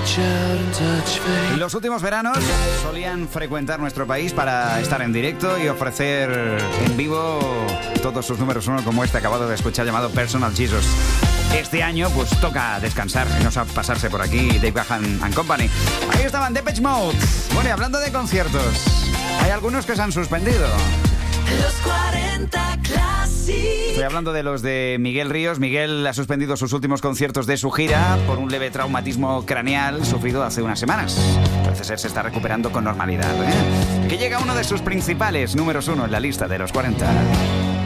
Los últimos veranos solían frecuentar nuestro país para estar en directo y ofrecer en vivo todos sus números uno, como este acabado de escuchar, llamado Personal Jesus. Este año pues toca descansar y no pasarse por aquí Dave Gahan and Company. Ahí estaban Depeche Mode. Bueno, y hablando de conciertos, hay algunos que se han suspendido. Los 40 Classic. Estoy hablando de los de Miguel Ríos. Miguel ha suspendido sus últimos conciertos de su gira por un leve traumatismo craneal sufrido hace unas semanas. Parece ser se está recuperando con normalidad, ¿eh? Que llega uno de sus principales números uno en la lista de los 40.